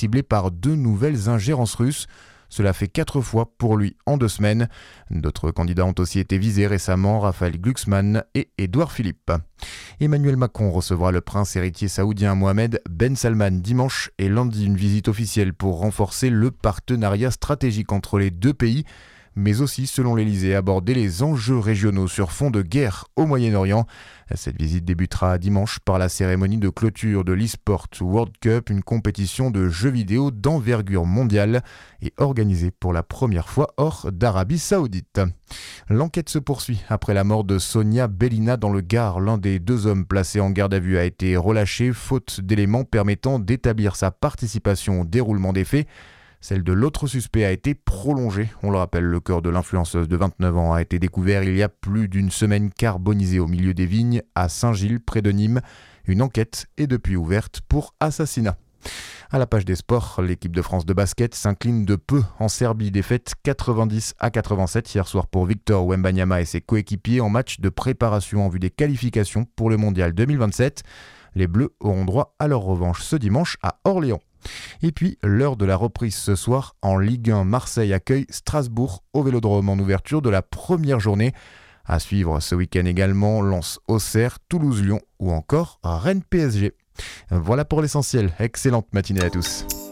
ciblé par 2 nouvelles ingérences russes. Cela fait 4 fois pour lui en 2 semaines. D'autres candidats ont aussi été visés récemment, Raphaël Glucksmann et Édouard Philippe. Emmanuel Macron recevra le prince héritier saoudien Mohamed Ben Salman dimanche et lundi, une visite officielle pour renforcer le partenariat stratégique entre les 2 pays, mais aussi, selon l'Elysée, aborder les enjeux régionaux sur fond de guerre au Moyen-Orient. Cette visite débutera dimanche par la cérémonie de clôture de l'eSport World Cup, une compétition de jeux vidéo d'envergure mondiale et organisée pour la première fois hors d'Arabie Saoudite. L'enquête se poursuit après la mort de Sonia Bellina dans le Gard. L'un des 2 hommes placés en garde à vue a été relâché, faute d'éléments permettant d'établir sa participation au déroulement des faits. Celle de l'autre suspect a été prolongée. On le rappelle, le corps de l'influenceuse de 29 ans a été découvert il y a plus d'une semaine, carbonisé au milieu des vignes à Saint-Gilles, près de Nîmes. Une enquête est depuis ouverte pour assassinat. À la page des sports, l'équipe de France de basket s'incline de peu en Serbie, défaite 90-87 hier soir pour Victor Wembanyama et ses coéquipiers en match de préparation en vue des qualifications pour le Mondial 2027. Les Bleus auront droit à leur revanche ce dimanche à Orléans. Et puis, l'heure de la reprise ce soir en Ligue 1. Marseille accueille Strasbourg au Vélodrome en ouverture de la première journée. À suivre ce week-end également, Lens-Auxerre, Toulouse-Lyon ou encore Rennes-PSG. Voilà pour l'essentiel. Excellente matinée à tous.